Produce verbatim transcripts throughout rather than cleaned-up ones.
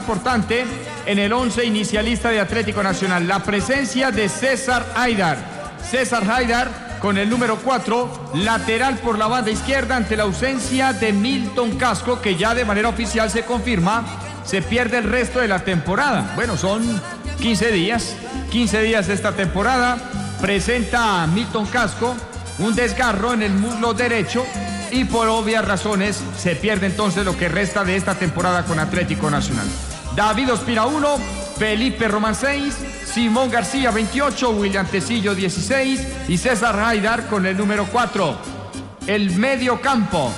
importante en el once inicialista de Atlético Nacional, la presencia de César Haidar. César Haidar con el número cuatro, lateral por la banda izquierda, ante la ausencia de Milton Casco, que ya de manera oficial se confirma, se pierde el resto de la temporada. Bueno, son quince días, quince días de esta temporada. Presenta a Milton Casco un desgarro en el muslo derecho y por obvias razones se pierde entonces lo que resta de esta temporada con Atlético Nacional. David Ospina uno, Felipe Román seis, Simón García veintiocho, William Tecillo dieciséis y César Haidar con el número cuatro. El medio campo,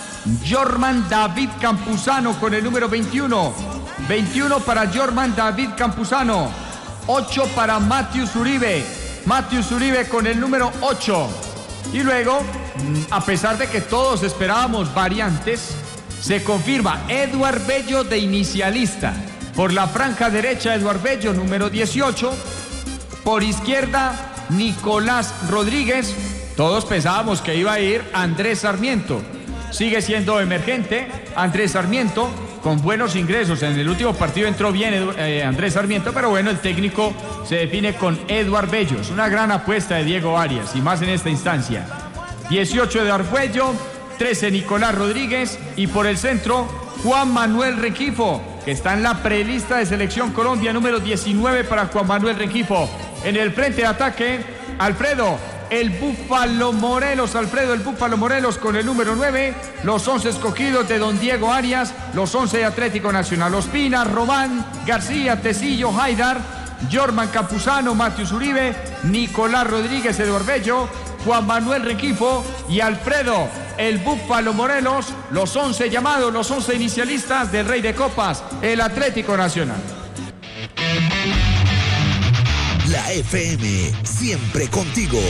Jorman David Campuzano con el número veintiuno. veintiuno para Jorman David Campuzano. ocho para Matthews Uribe. Matthews Uribe con el número ocho. Y luego, a pesar de que todos esperábamos variantes, se confirma Eduard Bello de inicialista. Por la franja derecha, Eduard Bello, número dieciocho. Por izquierda, Nicolás Rodríguez. Todos pensábamos que iba a ir Andrés Sarmiento. Sigue siendo emergente Andrés Sarmiento, con buenos ingresos. En el último partido entró bien eh, Andrés Sarmiento, pero bueno, el técnico se define con Eduard Bello. Es una gran apuesta de Diego Arias, y más en esta instancia. dieciocho Eduard Bello, trece Nicolás Rodríguez, y por el centro, Juan Manuel Rengifo, que está en la prelista de Selección Colombia, número diecinueve para Juan Manuel Rengifo. En el frente de ataque, Alfredo el Búfalo Morelos, Alfredo el Búfalo Morelos con el número nueve, los once escogidos de don Diego Arias, los once de Atlético Nacional: Ospina, Román, García, Tecillo, Haidar, Jorman Campuzano, Matthews Uribe, Nicolás Rodríguez, Eduard Bello, Juan Manuel Rengifo y Alfredo el Búfalo Morelos, los once llamados, los once inicialistas del Rey de Copas, el Atlético Nacional. La F M, siempre contigo.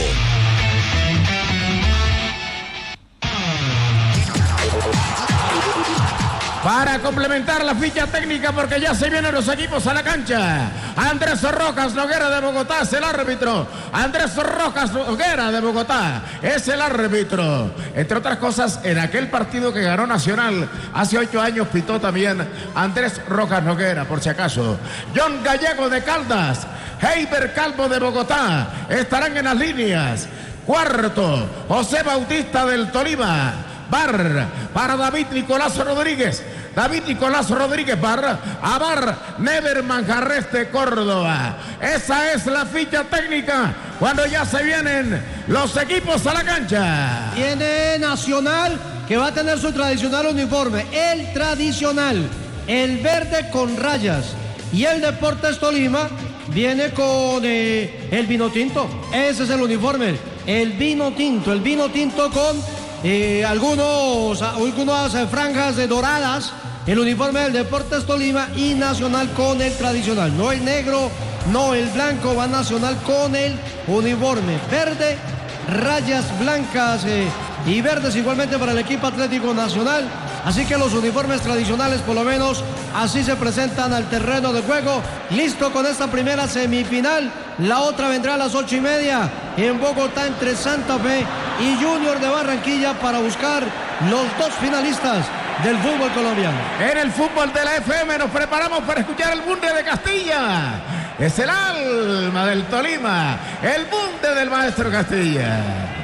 Para complementar la ficha técnica, porque ya se vienen los equipos a la cancha. Andrés Rojas Noguera de Bogotá es el árbitro. Andrés Rojas Noguera de Bogotá es el árbitro. Entre otras cosas, en aquel partido que ganó Nacional hace ocho años pitó también Andrés Rojas Noguera, por si acaso. John Gallego de Caldas, Heiber Calvo de Bogotá estarán en las líneas. Cuarto, José Bautista del Tolima. Bar para David Nicolás Rodríguez. David Nicolás Rodríguez Bar. A Bar Never Manjarres de Córdoba. Esa es la ficha técnica cuando ya se vienen los equipos a la cancha. Tiene Nacional, que va a tener su tradicional uniforme, el tradicional, el verde con rayas. Y el Deportes Tolima viene con eh, el vino tinto. Ese es el uniforme, el vino tinto, el vino tinto con Eh, algunos, algunas franjas de doradas, el uniforme del Deportes Tolima, y Nacional con el tradicional, no el negro, no el blanco, va Nacional con el uniforme verde, rayas blancas eh, y verdes igualmente para el equipo Atlético Nacional. Así que los uniformes tradicionales, por lo menos así se presentan al terreno de juego. Listo con esta primera semifinal. La otra vendrá a las ocho y media en Bogotá, entre Santa Fe y Junior de Barranquilla, para buscar los dos finalistas del fútbol colombiano. En el fútbol de la F M nos preparamos para escuchar el Bunde de Castilla. Es el alma del Tolima, el Bunde del maestro Castilla.